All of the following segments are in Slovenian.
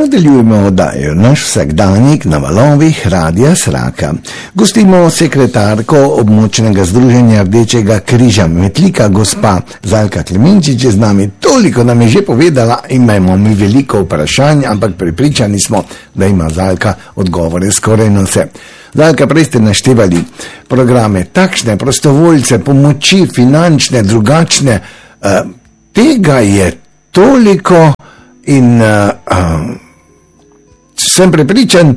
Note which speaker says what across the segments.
Speaker 1: Nadaljujemo oddajo Naš vsakdanjik na valovih Radia Sraka. Gostimo sekretarko območnega združenja Rdečega križa Metlika, gospa Zalka Klemenčič je z nami. Toliko nam je že povedala, imamo mi veliko vprašanj, ampak prepričani smo, da ima Zalka odgovore skoraj na vse. Zalka, prej ste naštevali programe, takšne prostovoljce, pomoči, finančne, drugačne, tega je toliko in sem prepričan,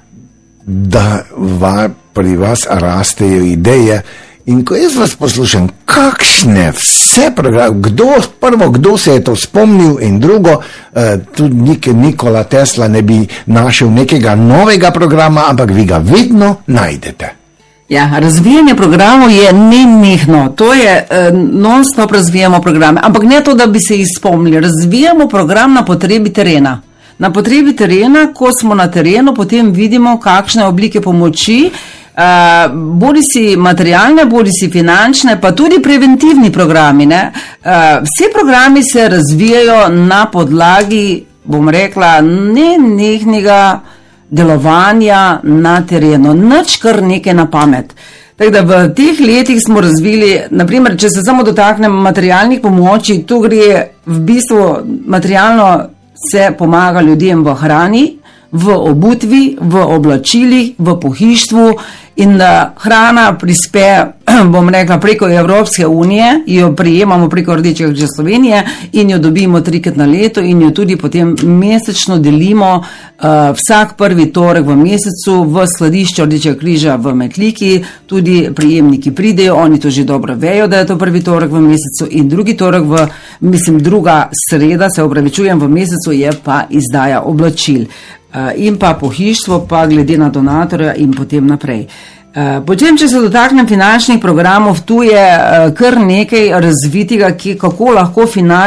Speaker 1: da pri vas rastejo ideje. In ko jaz vas poslušam, kakšne vse programe, kdo se je to spomnil, in drugo, tudi Nikola Tesla ne bi našel nekega novega programa, ampak vi ga vedno najdete.
Speaker 2: Ja, razvijanje programov je nenehno, to je non-stop razvijamo programe, ampak ne to, da bi se jih spomnili, razvijamo program na potrebi terena. Na potrebi terena, ko smo na terenu, potem vidimo, kakšne oblike pomoči, bodi si materialne, bodi si finančne, pa tudi preventivni programi. Vsi programi se razvijajo na podlagi, bom rekla, nenehnega delovanja na terenu, nič kar nekaj na pamet. Tako da v teh letih smo razvili, naprimer, če se samo dotaknem materialnih pomoči, tu gre v bistvu materialno, se pomaga ljudem v hrani, v obutvi, v oblačilih, v pohištvu, in hrana prispe, bom rekla, preko Evropske unije, jo prijemamo preko Rdečega križa Slovenije in jo dobimo 3-krat na leto in jo tudi potem mesečno delimo vsak prvi torek v mesecu v skladišču Rdečega križa v Metliki. Tudi prijemniki pridejo, oni to že dobro vejo, da je to prvi torek v mesecu, in drugi torek druga sreda, se opravičujem, v mesecu je pa izdaja oblačil. In pa pohištvo, pa glede na donatorja in potem naprej. Potem, če se dotaknem finančnih programov, tu je kar nekaj razvitega, kako lahko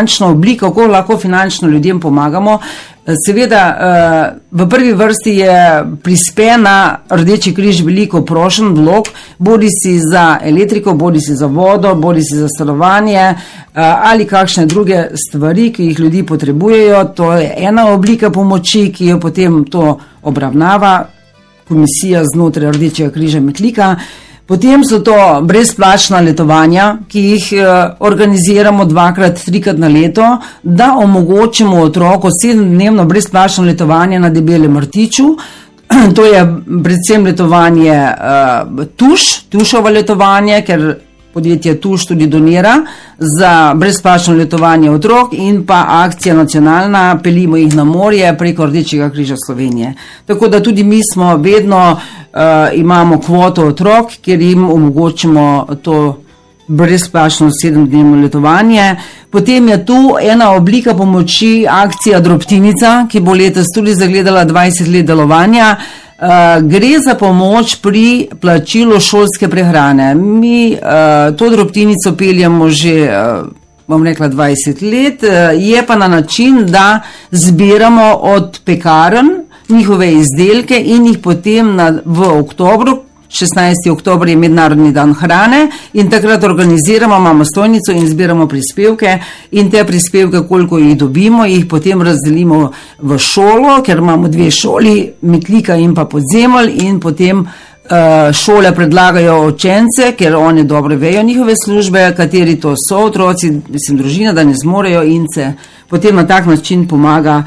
Speaker 2: finančno ljudem pomagamo. Seveda, v prvi vrsti je prispe na Rdeči križ veliko prošenj, vlog, bodi si za elektriko, bodi si za vodo, bodi si za stanovanje ali kakšne druge stvari, ki jih ljudi potrebujejo. To je ena oblika pomoči, ki jo potem to obravnava komisija znotraj Rdečega križa Metlika. Potem so to brezplačna letovanja, ki jih organiziramo 2-krat, 3-krat na leto, da omogočimo otroku 7-dnevno brezplačno letovanje na Debelem rtiču. To je predvsem letovanje Tušovo letovanje, ker podjetje Tuš tudi donira za brezplačno letovanje otrok, in pa akcija nacionalna Peljimo jih na morje preko Rdečega križa Slovenije. Tako da tudi mi smo vedno imamo kvoto otrok, kjer jim omogočimo to brezplačno 7-dnevno letovanje. Potem je tu ena oblika pomoči, akcija Drobtinica, ki bo letos tudi zagledala 20 let delovanja. Gre za pomoč pri plačilu šolske prehrane. Mi to drobtinico peljemo že, bom rekla, 20 let, je pa na način, da zbiramo od pekarn njihove izdelke in jih potem v oktobru, 16. oktober je Mednarodni dan hrane, in takrat organiziramo, imamo stojnico in zbiramo prispevke, in te prispevke, koliko jih dobimo, jih potem razdelimo v šolo, ker imamo 2 šoli, Metlika in pa Podzemelj, in potem šole predlagajo učence, ker oni dobro vejo njihove službe, kateri to so otroci, družina, da ne zmorejo, in se potem na tak način pomaga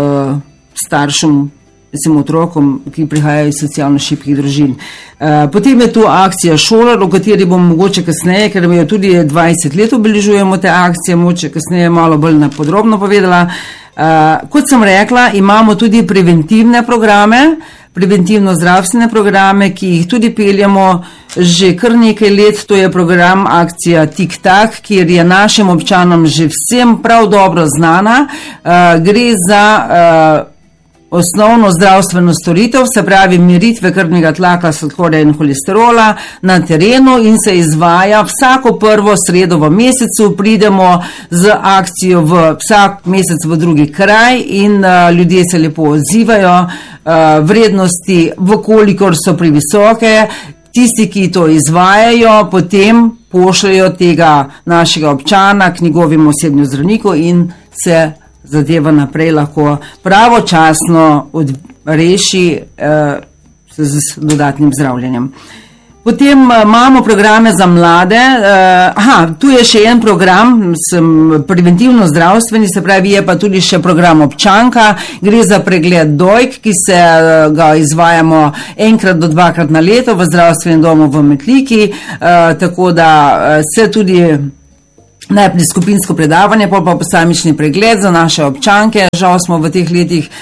Speaker 2: staršem, otrokom, ki prihajajo iz socialno šibkih družin. Potem je tu akcija Šolar, o kateri bom mogoče kasneje, ker jo tudi 20 let obeležujemo te akcije, mogoče kasneje malo bolj podrobno povedala. Kot sem rekla, imamo tudi preventivne programe, preventivno-zdravstvene programe, ki jih tudi peljemo že kar nekaj let. To je program akcija Tik-tak, kjer je našim občanom že vsem prav dobro znana. Gre za osnovno zdravstveno storitev, se pravi meritve krvnega tlaka, sladkorja in holesterola na terenu, in se izvaja vsako prvo sredo v mesecu. Pridemo z akcijo vsak mesec v drugi kraj in ljudje se lepo odzivajo. Vrednosti, vkolikor so previsoke, tisti, ki to izvajajo, potem pošljajo tega našega občana k njegovemu osebnemu zdravniku in se zadeva naprej lahko pravočasno reši z dodatnim zdravljenjem. Potem imamo programe za mlade. Tu je še en program, preventivno zdravstveni, se pravi, je pa tudi še program občanka. Gre za pregled dojk, ki se ga izvajamo enkrat do dvakrat na leto v zdravstvenem domu v Metliki, tako da se tudi najprej skupinsko predavanje, pa posamični pregled za naše občanke. Žal smo v teh letih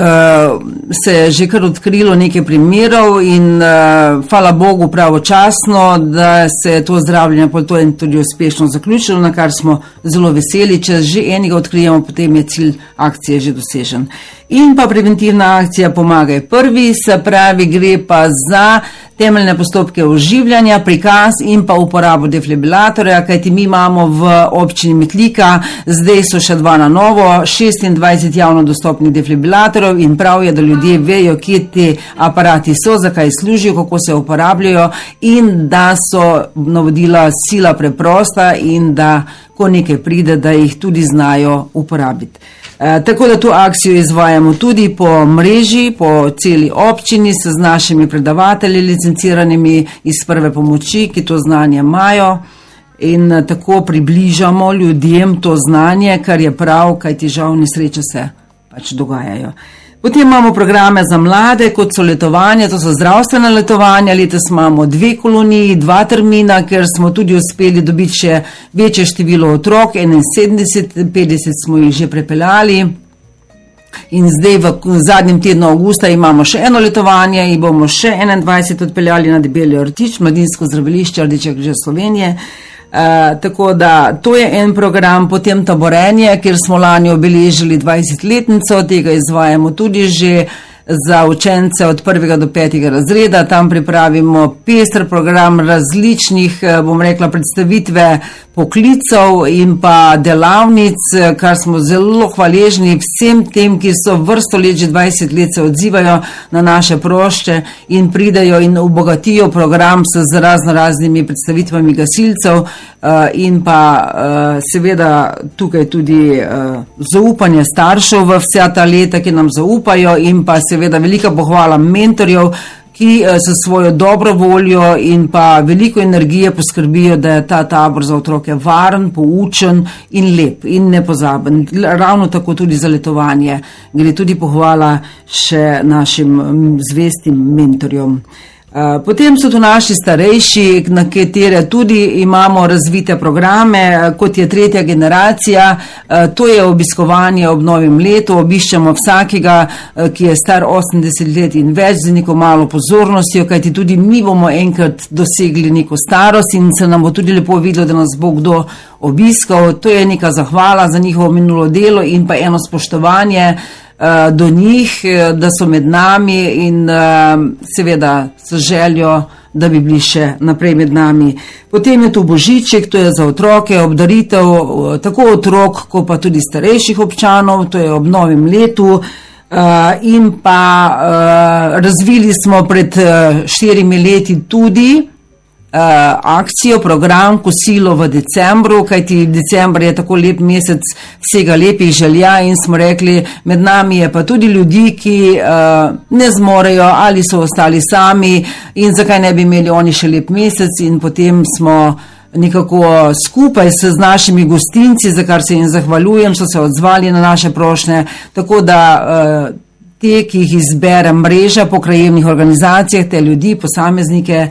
Speaker 2: se je že kar odkrilo nekaj primerov in hvala Bogu pravočasno, da se je to zdravljenje tudi uspešno zaključilo, na kar smo zelo veseli. Če že enega odkrijemo, potem je cilj akcije že dosežen. In pa preventivna akcija Pomagaj prvi, se pravi, gre pa za temeljne postopke oživljanja, prikaz in pa uporabo defibrilatorja, kajti mi imamo v občini Metlika, zdaj so še 2 na novo, 26 javno dostopnih defibrilatorjev in prav je, da ljudje vejo, kje te aparati so, zakaj služijo, kako se uporabljajo in da so navodila sila preprosta in da, ko nekaj pride, da jih tudi znajo uporabiti. Tako da to akcijo izvajamo tudi po mreži, po celi občini s našimi predavatelji licenciranimi iz prve pomoči, ki to znanje imajo in tako približamo ljudem to znanje, kar je prav, kajti žal nesreče se pač dogajajo. Potem imamo programe za mlade, kot so letovanja, to so zdravstvena letovanja. Letos imamo 2 koloniji, 2 termina, ker smo tudi uspeli dobiti še večje število otrok, 71, 50 smo jih že prepeljali. In zdaj v zadnjem tednu avgusta imamo še eno letovanje in bomo še 21 odpeljali na Debeli rtič, mladinsko zdravilišče Rdečega križa Slovenije. Tako da to je en program. Potem taborenje, kjer smo lani obeležili 20-letnico, tega izvajamo tudi že za učence od 1. do 5. razreda. Tam pripravimo pester program različnih, bom rekla, predstavitve poklicov in pa delavnic, kar smo zelo hvaležni vsem tem, ki so vrsto let, že 20 let se odzivajo na naše prošče in pridejo in obogatijo program z raznimi predstavitvami gasilcev in pa seveda tukaj tudi zaupanje staršev v vsa ta leta, ki nam zaupajo in pa seveda velika pohvala mentorjev, ki s svojo dobro voljo in pa veliko energije poskrbijo, da je ta tabor za otroke varen, poučen in lep in nepozaben. Ravno tako tudi za letovanje. Gre tudi pohvala še našim zvestim mentorjem. Potem so tu naši starejši, na katere tudi imamo razvite programe, kot je 3. generacija, to je obiskovanje ob novem letu, obiščemo vsakega, ki je star 80 let in več, z neko malo pozornostjo, kajti tudi mi bomo enkrat dosegli neko starost in se nam bo tudi lepo videlo, da nas bo kdo obiskal. To je neka zahvala za njihovo minulo delo in pa eno spoštovanje do njih, da so med nami in seveda s željo, da bi bili še naprej med nami. Potem je tu božiček, to je za otroke, obdaritev tako otrok, kot pa tudi starejših občanov, to je ob novem letu. In pa razvili smo pred 4 leti tudi akcijo, program Kosilo v decembru, kajti decembr je tako lep mesec vsega lepih želja in smo rekli, med nami je pa tudi ljudi, ki ne zmorejo ali so ostali sami in zakaj ne bi imeli oni še lep mesec in potem smo nekako skupaj s našimi gostinci, za kar se jim zahvaljujem, so se odzvali na naše prošnje, tako da te, ki jih izbere mreža po krajevnih organizacijah, te ljudi, posameznike,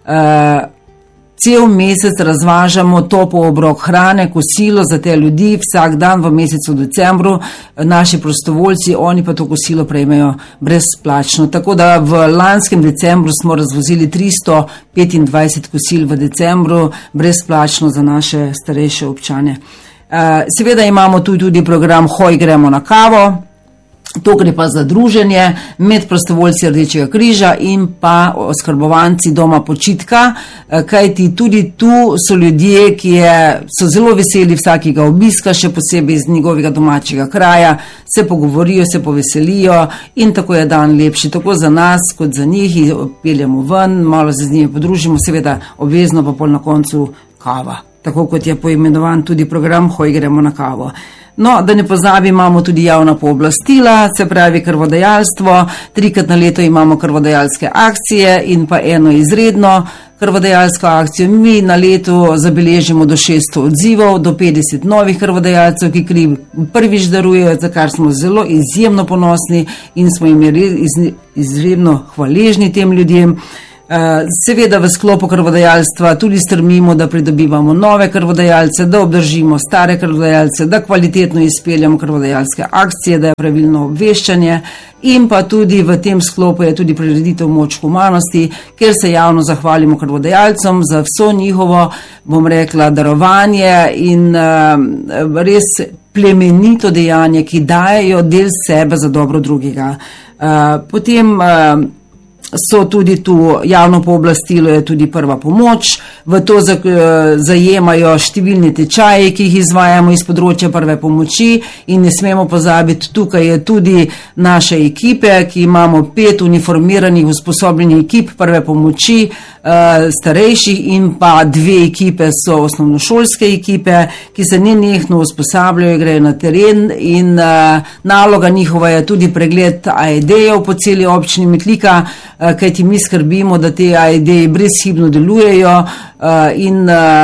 Speaker 2: cel mesec razvažamo topel obrok hrane, kosilo za te ljudi, vsak dan v mesecu decembru, naši prostovoljci, oni pa to kosilo prejmejo brezplačno. Tako da v lanskem decembru smo razvozili 325 kosil v decembru brezplačno za naše starejše občane. Seveda imamo tudi program Hoj, gremo na kavo. To gre pa za druženje med prostovoljci Rdečega križa in pa oskrbovanci doma počitka, kajti tudi tu so ljudje, ki so zelo veseli vsakega obiska, še posebej iz njegovega domačega kraja, se pogovorijo, se poveselijo in tako je dan lepši, tako za nas kot za njih, peljemo ven, malo se z njimi podružimo, seveda obvezno pa pol na koncu kava. Tako kot je poimenovan tudi program Hoj, gremo na kavo. No, da ne pozabi, imamo tudi javna pooblastila, se pravi krvodajalstvo, 3-krat na leto imamo krvodajalske akcije in pa eno izredno krvodajalsko akcijo. Mi na letu zabeležimo do 600 odzivov, do 50 novih krvodajalcev, ki kri prvič darujejo, za kar smo zelo izjemno ponosni in smo jim izredno hvaležni tem ljudem. Seveda v sklopu krvodajalstva tudi strmimo, da pridobivamo nove krvodajalce, da obdržimo stare krvodajalce, da kvalitetno izpeljamo krvodajalske akcije, da je pravilno obveščanje in pa tudi v tem sklopu je tudi prireditev Moč humanosti, kjer se javno zahvalimo krvodajalcem za vso njihovo, bom rekla, darovanje in res plemenito dejanje, ki dajejo del sebe za dobro drugega. Potem so tudi tu javno pooblastilo, je tudi prva pomoč, v to zajemajo številni tečaji, ki jih izvajamo iz področja prve pomoči in ne smemo pozabiti, tukaj je tudi naše ekipe, ki imamo 5 uniformiranih usposobljenih ekip prve pomoči, starejših in pa 2 ekipe so osnovnošolske ekipe, ki se nenehno usposabljajo, grejo na teren in naloga njihova je tudi pregled AED-jev po celi občini Metlika, kajti mi skrbimo, da te AED-ji brezhibno delujejo in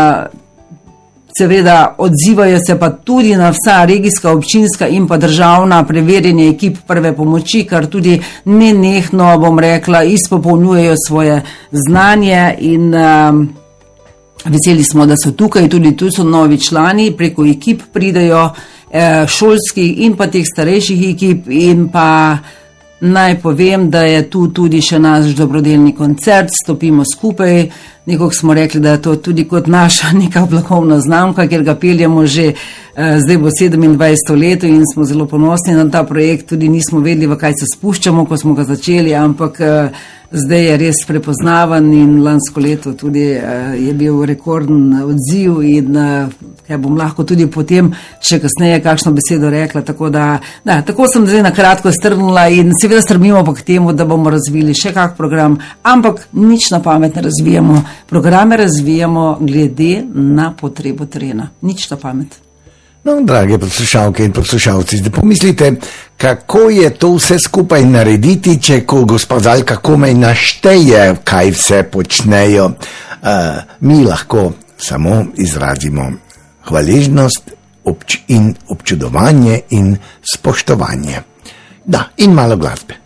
Speaker 2: seveda odzivajo se pa tudi na vsa regijska, občinska in pa državna preverjanje ekip prve pomoči, kar tudi nenehno, bom rekla, izpopolnjujejo svoje znanje in veseli smo, da so tukaj, tudi tu so novi člani, preko ekip pridejo šolskih in pa teh starejših ekip in pa naj povem, da je tu tudi še naš dobrodelni koncert, stopimo skupaj, nekako smo rekli, da je to tudi kot naša neka blagovna znamka, ker ga peljemo že zdaj bo 27. leto in smo zelo ponosni na ta projekt, tudi nismo vedeli, v kaj se spuščamo, ko smo ga začeli, ampak zdaj je res prepoznavan in lansko leto tudi je bil rekorden odziv in kaj bom lahko tudi potem še kasneje kakšno besedo rekla, tako da, tako sem zdaj na kratko strnila in seveda strmimo pa k temu, da bomo razvili še kak program, ampak nič na pamet ne razvijamo, programe razvijamo glede na potrebo terena, nič na pamet.
Speaker 1: No, drage poslušalke in poslušalci, zdaj pomislite, kako je to vse skupaj narediti, če ko gospod Zalka komaj našteje, kaj vse počnejo. Mi lahko samo izrazimo hvaležnost in občudovanje in spoštovanje. Da, in malo glasbe.